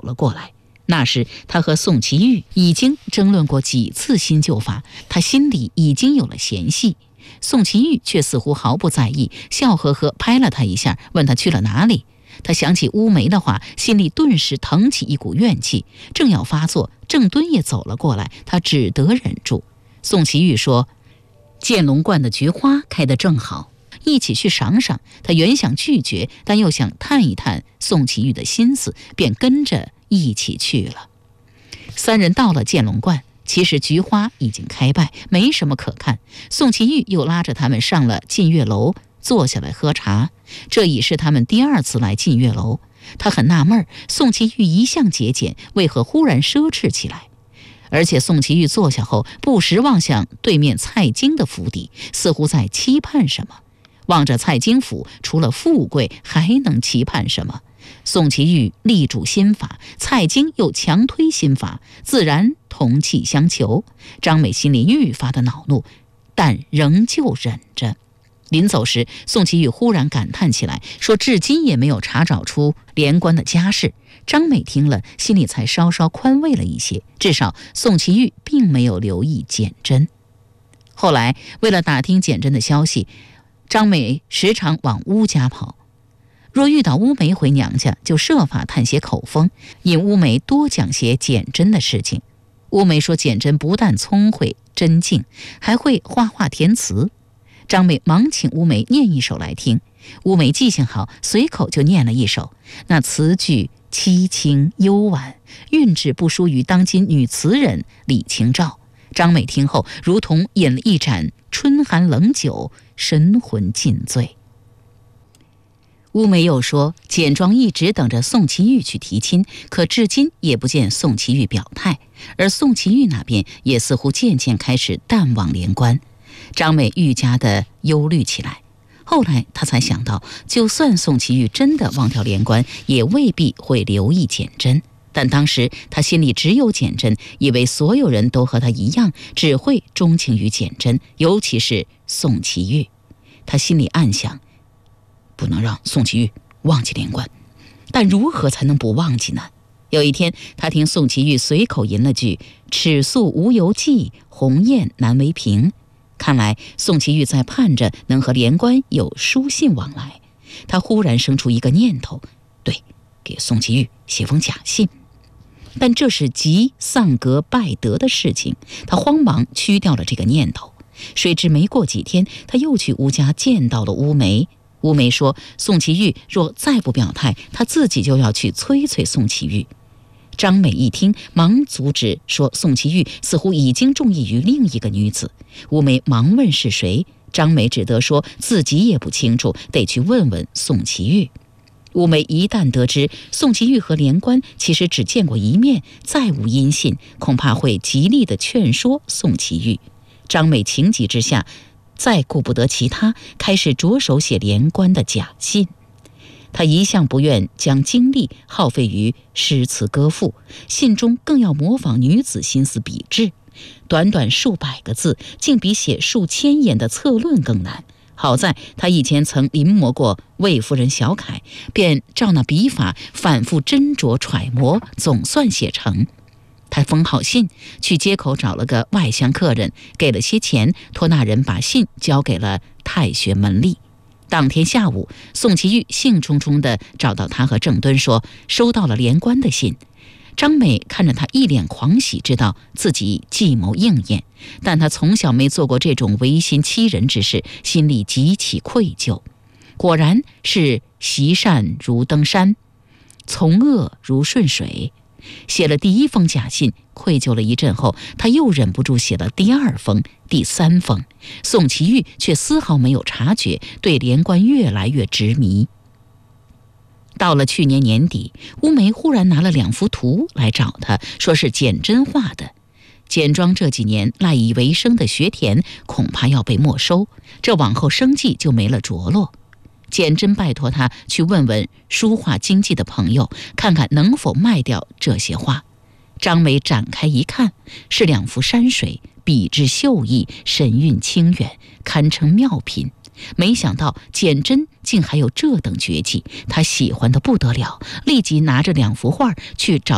了过来。那时他和宋其玉已经争论过几次新旧法，他心里已经有了嫌隙。宋其玉却似乎毫不在意，笑呵呵拍了他一下，问他去了哪里。他想起乌梅的话，心里顿时腾起一股怨气，正要发作，郑敦也走了过来，他只得忍住。宋其玉说，剑龙观的菊花开得正好，一起去赏赏。他原想拒绝，但又想探一探宋其玉的心思，便跟着一起去了。三人到了剑龙观，其实菊花已经开败，没什么可看。宋其玉又拉着他们上了近月楼，坐下来喝茶。这已是他们第2次来近月楼，他很纳闷，宋其玉一向节俭，为何忽然奢侈起来？而且宋其玉坐下后，不时望向对面蔡京的府邸，似乎在期盼什么。望着蔡京府，除了富贵，还能期盼什么？宋其玉力主新法，蔡京又强推新法，自然同气相求。张美心里愈发的恼怒，但仍旧忍着。临走时，宋其玉忽然感叹起来，说至今也没有查找出连官的家事。张美听了，心里才稍稍宽慰了一些，至少宋其玉并没有留意简真。后来为了打听简真的消息，张美时常往乌家跑，若遇到乌梅回娘家，就设法探些口风，引乌梅多讲些简真的事情。乌梅说简真不但聪慧真静，还会画画填词。张美忙请乌梅念一首来听，乌梅记性好，随口就念了一首。那词句凄清幽婉，韵致不输于当今女词人李清照。张美听后如同饮了一盏春寒冷酒，神魂尽醉。乌梅又说，简庄一直等着宋其玉去提亲，可至今也不见宋其玉表态，而宋其玉那边也似乎渐渐开始淡忘连官。张美愈加的忧虑起来。后来她才想到，就算宋其玉真的忘掉连官，也未必会留意简真。但当时她心里只有简真，以为所有人都和她一样，只会钟情于简真，尤其是宋其玉。她心里暗想，不能让宋其玉忘记连官，但如何才能不忘记呢？有一天，她听宋其玉随口吟了句“尺素无由寄，鸿雁难为凭”。看来宋其玉在盼着能和连官有书信往来。他忽然生出一个念头，对，给宋其玉写封假信。但这是极丧格败德的事情，他慌忙驱掉了这个念头。谁知没过几天，他又去乌家见到了乌梅。乌梅说，宋其玉若再不表态，他自己就要去催催宋其玉。张美一听，忙阻止，说宋其玉似乎已经中意于另一个女子。乌梅忙问是谁，张美只得说自己也不清楚，得去问问宋其玉。乌梅一旦得知宋其玉和连官其实只见过一面，再无音信，恐怕会极力地劝说宋其玉。张美情急之下，再顾不得其他，开始着手写连官的假信。他一向不愿将精力耗费于诗词歌赋，信中更要模仿女子心思笔致，短短数百个字，竟比写数千言的策论更难。好在他以前曾临摹过魏夫人小楷，便照那笔法反复斟酌揣摩，总算写成。他封好信，去街口找了个外乡客人，给了些钱，托那人把信交给了太学门吏。当天下午，宋其玉兴冲冲地找到他和郑敦，说收到了连官的信。张美看着他一脸狂喜，知道自己计谋应验，但他从小没做过这种违心欺人之事，心里极其愧疚。果然是习善如登山，从恶如顺水。写了第1封假信，愧疚了一阵后，他又忍不住写了第2封、第3封。宋其玉却丝毫没有察觉，对连官越来越执迷。到了去年年底，乌梅忽然拿了2幅图来找他，说是简真画的。简庄这几年赖以为生的学田恐怕要被没收，这往后生计就没了着落。简真拜托他去问问书画经济的朋友，看看能否卖掉这些画。张美展开一看，是2幅山水，笔致秀逸，神韵清远，堪称妙品。没想到简真竟还有这等绝技，他喜欢得不得了，立即拿着2幅画去找